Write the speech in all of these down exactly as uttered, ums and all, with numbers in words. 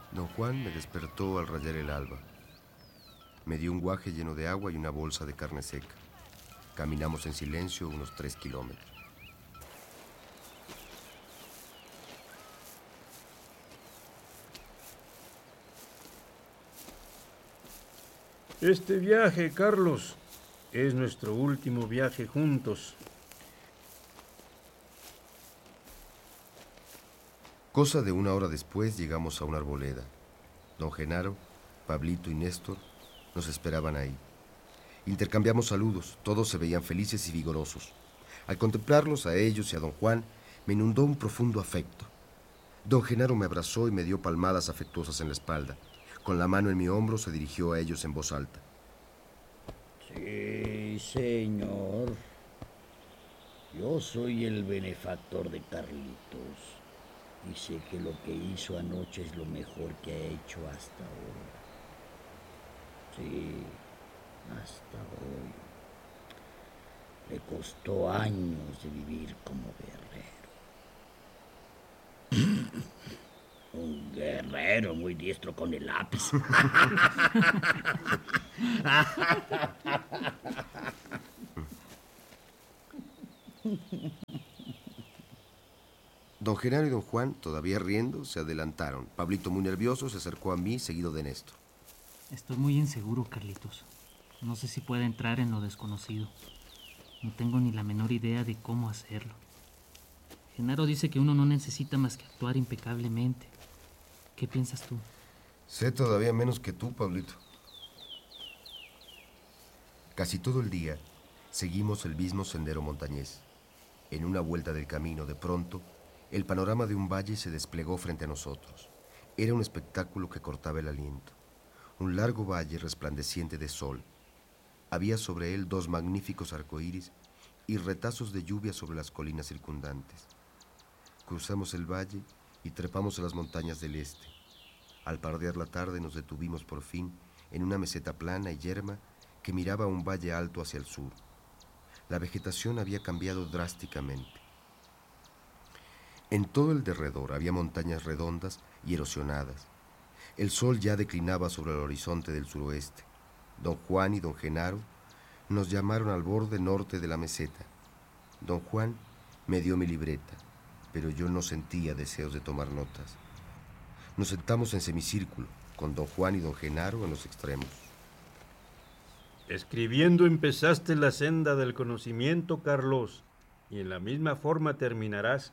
Don Juan me despertó al rayar el alba. Me dio un guaje lleno de agua y una bolsa de carne seca. Caminamos en silencio unos tres kilómetros. Este viaje, Carlos, es nuestro último viaje juntos. Cosa de una hora después llegamos a una arboleda. Don Genaro, Pablito y Néstor nos esperaban ahí. Intercambiamos saludos, todos se veían felices y vigorosos. Al contemplarlos a ellos y a don Juan, me inundó un profundo afecto. Don Genaro me abrazó y me dio palmadas afectuosas en la espalda. Con la mano en mi hombro se dirigió a ellos en voz alta. Sí, señor. Yo soy el benefactor de Carlitos y sé que lo que hizo anoche es lo mejor que ha hecho hasta ahora. Sí, hasta hoy. Le costó años de vivir como guerrero. Un guerrero muy diestro con el lápiz. Don Genaro y don Juan, todavía riendo, se adelantaron. Pablito, muy nervioso, se acercó a mí, seguido de Néstor. Estoy muy inseguro, Carlitos. No sé si pueda entrar en lo desconocido. No tengo ni la menor idea de cómo hacerlo. Genaro dice que uno no necesita más que actuar impecablemente. ¿Qué piensas tú? Sé todavía menos que tú, Pablito. Casi todo el día seguimos el mismo sendero montañés. En una vuelta del camino, de pronto, el panorama de un valle se desplegó frente a nosotros. Era un espectáculo que cortaba el aliento. Un largo valle resplandeciente de sol. Había sobre él dos magníficos arcoíris y retazos de lluvia sobre las colinas circundantes. Cruzamos el valle y trepamos a las montañas del este. Al pardear la tarde nos detuvimos por fin en una meseta plana y yerma que miraba a un valle alto hacia el sur. La vegetación había cambiado drásticamente. En todo el derredor había montañas redondas y erosionadas. El sol ya declinaba sobre el horizonte del suroeste. Don Juan y don Genaro nos llamaron al borde norte de la meseta. Don Juan me dio mi libreta, pero yo no sentía deseos de tomar notas. Nos sentamos en semicírculo, con don Juan y don Genaro en los extremos. Escribiendo empezaste la senda del conocimiento, Carlos, y en la misma forma terminarás.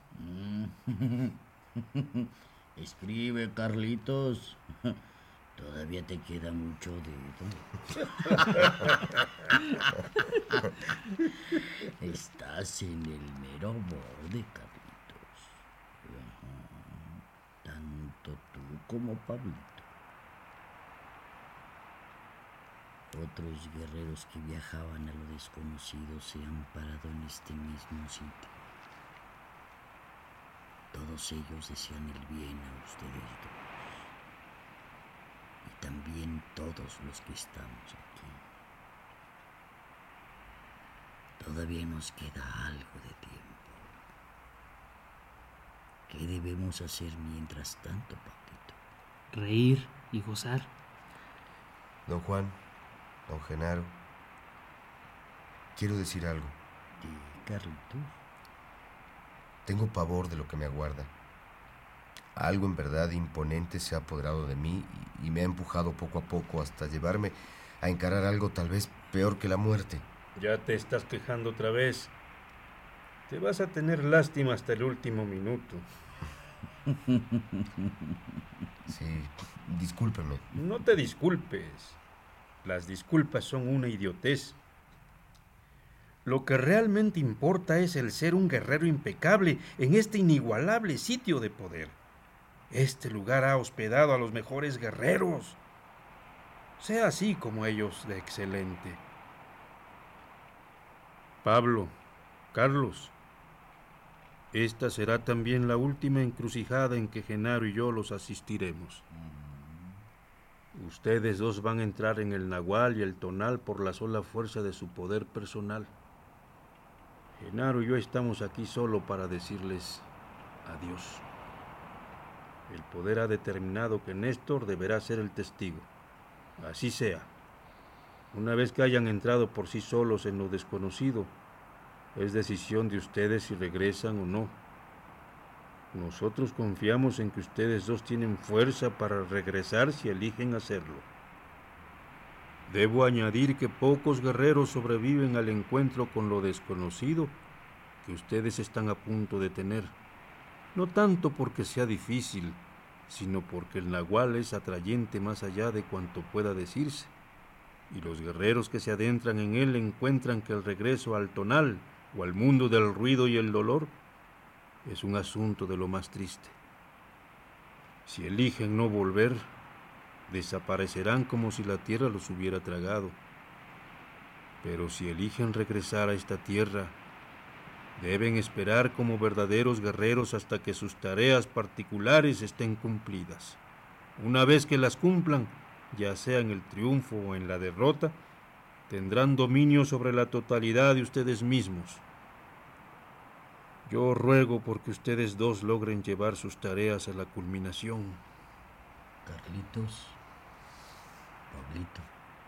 Escribe, Carlitos. Todavía te queda mucho dedo. Estás en el mero borde, Carlitos. Ajá. Tanto tú como Pablito. Otros guerreros que viajaban a lo desconocido se han parado en este mismo sitio. Todos ellos desean el bien a ustedes dos. Y también todos los que estamos aquí. Todavía nos queda algo de tiempo. ¿Qué debemos hacer mientras tanto, Pablito? Reír y gozar. Don Juan, don Genaro, quiero decir algo. Sí, Carlitos. Tengo pavor de lo que me aguarda. Algo en verdad imponente se ha apoderado de mí y, y me ha empujado poco a poco hasta llevarme a encarar algo tal vez peor que la muerte. Ya te estás quejando otra vez. Te vas a tener lástima hasta el último minuto. Sí, discúlpeme. No te disculpes. Las disculpas son una idiotez. Lo que realmente importa es el ser un guerrero impecable en este inigualable sitio de poder. Este lugar ha hospedado a los mejores guerreros. Sea así como ellos de excelente. Pablo, Carlos, esta será también la última encrucijada en que Genaro y yo los asistiremos. Ustedes dos van a entrar en el Nahual y el Tonal por la sola fuerza de su poder personal. Genaro y yo estamos aquí solo para decirles adiós. El poder ha determinado que Néstor deberá ser el testigo. Así sea. Una vez que hayan entrado por sí solos en lo desconocido, es decisión de ustedes si regresan o no. Nosotros confiamos en que ustedes dos tienen fuerza para regresar si eligen hacerlo. Debo añadir que pocos guerreros sobreviven al encuentro con lo desconocido que ustedes están a punto de tener. No tanto porque sea difícil, sino porque el nahual es atrayente más allá de cuanto pueda decirse. Y los guerreros que se adentran en él encuentran que el regreso al tonal o al mundo del ruido y el dolor es un asunto de lo más triste. Si eligen no volver, desaparecerán como si la tierra los hubiera tragado. Pero si eligen regresar a esta tierra, deben esperar como verdaderos guerreros hasta que sus tareas particulares estén cumplidas. Una vez que las cumplan, ya sea en el triunfo o en la derrota, tendrán dominio sobre la totalidad de ustedes mismos. Yo ruego porque ustedes dos logren llevar sus tareas a la culminación. Carlitos, Pablito,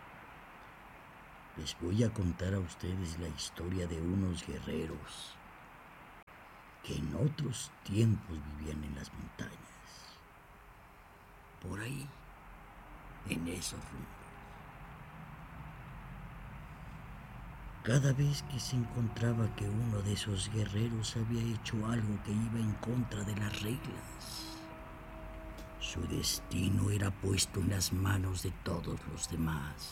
les voy a contar a ustedes la historia de unos guerreros que en otros tiempos vivían en las montañas, por ahí, en esos rumbos. Cada vez que se encontraba que uno de esos guerreros había hecho algo que iba en contra de las reglas, su destino era puesto en las manos de todos los demás.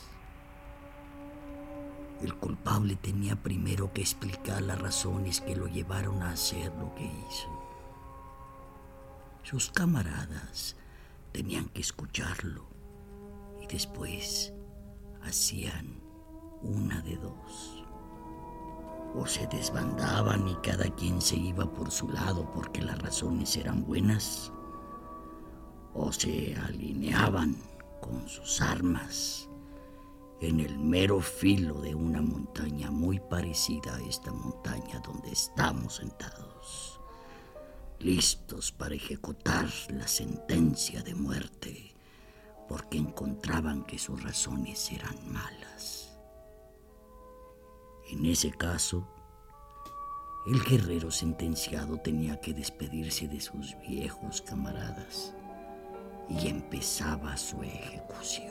El culpable tenía primero que explicar las razones que lo llevaron a hacer lo que hizo. Sus camaradas tenían que escucharlo y después hacían una de dos. O se desbandaban y cada quien se iba por su lado porque las razones eran buenas, o se alineaban con sus armas en el mero filo de una montaña muy parecida a esta montaña donde estamos sentados, listos para ejecutar la sentencia de muerte porque encontraban que sus razones eran malas. En ese caso, el guerrero sentenciado tenía que despedirse de sus viejos camaradas y empezaba su ejecución.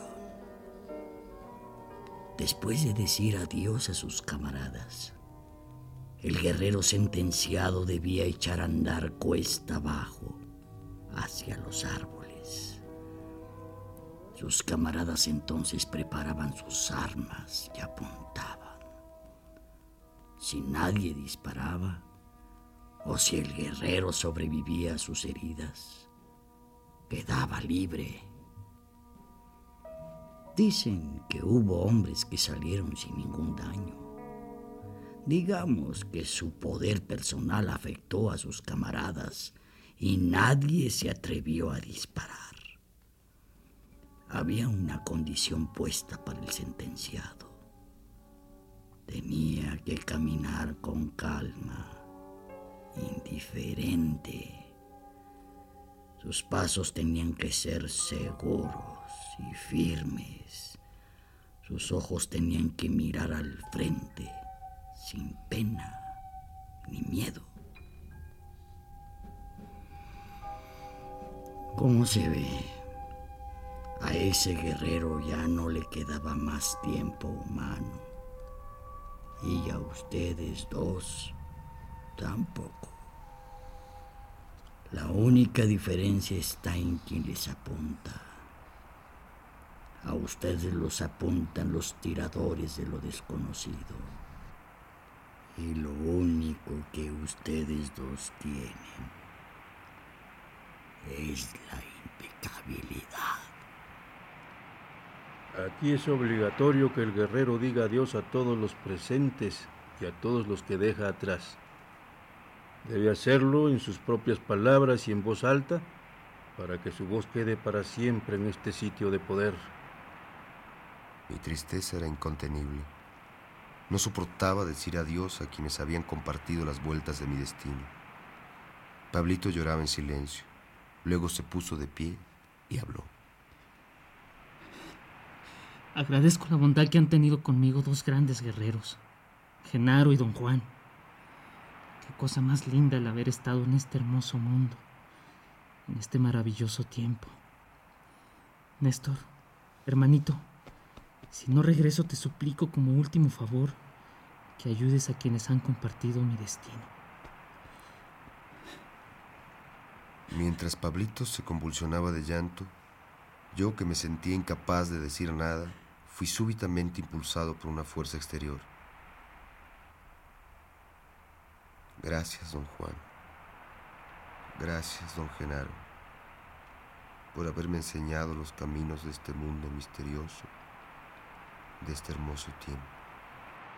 Después de decir adiós a sus camaradas, el guerrero sentenciado debía echar a andar cuesta abajo hacia los árboles. Sus camaradas entonces preparaban sus armas y apuntaban. Si nadie disparaba, o si el guerrero sobrevivía a sus heridas, quedaba libre. Dicen que hubo hombres que salieron sin ningún daño. Digamos que su poder personal afectó a sus camaradas y nadie se atrevió a disparar. Había una condición puesta para el sentenciado. Tenía que caminar con calma, indiferente. Sus pasos tenían que ser seguros y firmes. Sus ojos tenían que mirar al frente, sin pena ni miedo. ¿Cómo se ve? A ese guerrero ya no le quedaba más tiempo humano. Y a ustedes dos tampoco. La única diferencia está en quien les apunta. A ustedes los apuntan los tiradores de lo desconocido. Y lo único que ustedes dos tienen es la impecabilidad. Aquí es obligatorio que el guerrero diga adiós a todos los presentes y a todos los que deja atrás. Debe hacerlo en sus propias palabras y en voz alta para que su voz quede para siempre en este sitio de poder. Mi tristeza era incontenible. No soportaba decir adiós a quienes habían compartido las vueltas de mi destino. Pablito lloraba en silencio. Luego se puso de pie y habló. Agradezco la bondad que han tenido conmigo dos grandes guerreros, Genaro y don Juan. Qué cosa más linda el haber estado en este hermoso mundo, en este maravilloso tiempo. Néstor, hermanito, si no regreso te suplico como último favor que ayudes a quienes han compartido mi destino. Mientras Pablito se convulsionaba de llanto, yo, que me sentía incapaz de decir nada, fui súbitamente impulsado por una fuerza exterior. Gracias, don Juan. Gracias, don Genaro, por haberme enseñado los caminos de este mundo misterioso, de este hermoso tiempo.